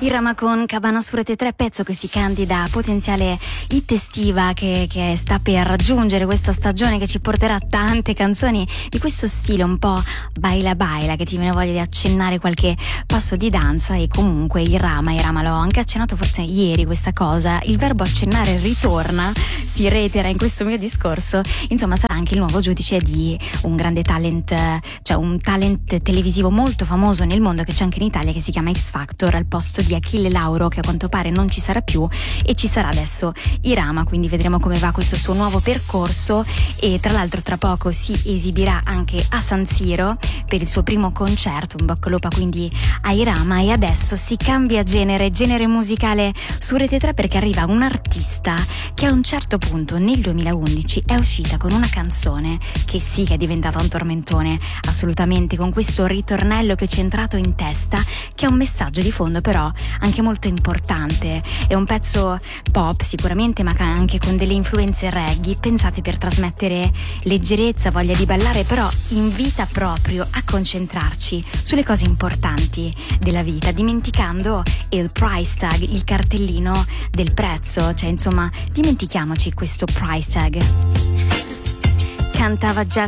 Irama con Cabana su Rete 3, pezzo che si candida a potenziale hit estiva che sta per raggiungere questa stagione, che ci porterà tante canzoni di questo stile un po' baila baila, che ti viene voglia di accennare qualche passo di danza. E comunque Irama l'ho anche accennato forse ieri questa cosa, il verbo accennare ritorna, si reitera in questo mio discorso. Insomma, sarà anche il nuovo giudice di un grande talent, cioè un talent televisivo molto famoso nel mondo che c'è anche in Italia, che si chiama X Factor, al posto di Achille Lauro, che a quanto pare non ci sarà più, e ci sarà adesso Irama, quindi vedremo come va questo suo nuovo percorso. E tra l'altro tra poco si esibirà anche a San Siro per il suo primo concerto, un bocca al lupo quindi a Irama. E adesso si cambia genere musicale su Rete 3, perché arriva un artista che a un certo punto nel 2011 è uscita con una canzone che sì che è diventata un tormentone assolutamente, con questo ritornello che ci è entrato in testa, che ha un messaggio di fondo però anche molto importante. È un pezzo pop sicuramente, ma anche con delle influenze reggae, pensate, per trasmettere leggerezza, voglia di ballare, però invita proprio a concentrarci sulle cose importanti della vita, dimenticando il price tag, il cartellino del prezzo, cioè insomma dimentichiamoci questo price tag. Cantava Just